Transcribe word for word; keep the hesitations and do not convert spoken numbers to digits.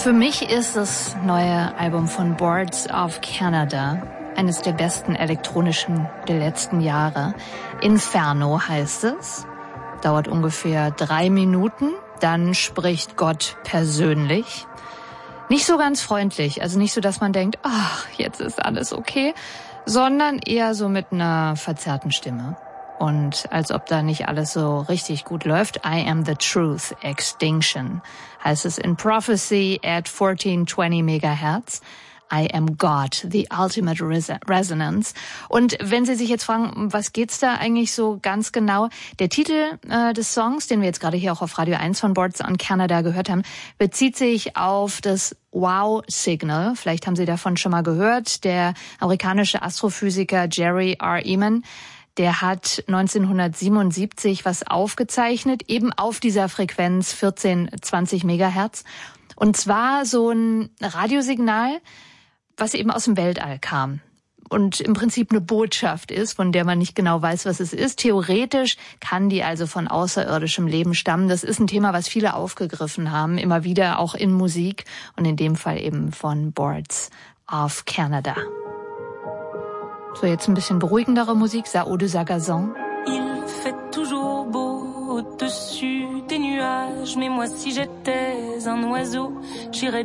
Für mich ist das neue Album von Boards of Canada eines der besten elektronischen der letzten Jahre. Inferno heißt es. Dauert ungefähr drei Minuten. Dann spricht Gott persönlich. Nicht so ganz freundlich, also nicht so, dass man denkt, ach, jetzt ist alles okay, sondern eher so mit einer verzerrten Stimme. Und als ob da nicht alles so richtig gut läuft. I am the truth, Extinction, heißt es in Prophecy at fourteen twenty Megahertz. I am God, the ultimate resonance. Und wenn Sie sich jetzt fragen, was geht's da eigentlich so ganz genau? Der Titel äh, des Songs, den wir jetzt gerade hier auch auf Radio eins von Boards on Canada gehört haben, bezieht sich auf das Wow-Signal. Vielleicht haben Sie davon schon mal gehört. Der amerikanische Astrophysiker Jerry R. Ehman, der hat neunzehnhundertsiebenundsiebzig was aufgezeichnet, eben auf dieser Frequenz vierzehn zwanzig Megahertz. Und zwar so ein Radiosignal, was eben aus dem Weltall kam und im Prinzip eine Botschaft ist, von der man nicht genau weiß, was es ist. Theoretisch kann die also von außerirdischem Leben stammen. Das ist ein Thema, was viele aufgegriffen haben, immer wieder auch in Musik und in dem Fall eben von Boards of Canada. So, jetzt ein bisschen beruhigendere Musik, Sao de Sagazon. Il fait toujours beau au-dessus des nuages, mais moi si j'étais un oiseau, j'irais